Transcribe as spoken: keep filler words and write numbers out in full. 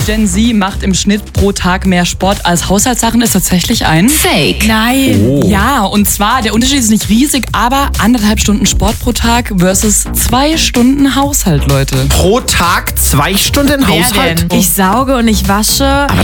Gen Z macht im Schnitt pro Tag mehr Sport als Haushaltssachen, ist tatsächlich ein Fake. Nein. Oh. Ja, und zwar, der Unterschied ist nicht riesig, aber anderthalb Stunden Sport pro Tag versus zwei Stunden Haushalt, Leute. Pro Tag zwei Stunden Haushalt? Ich sauge und ich wasche.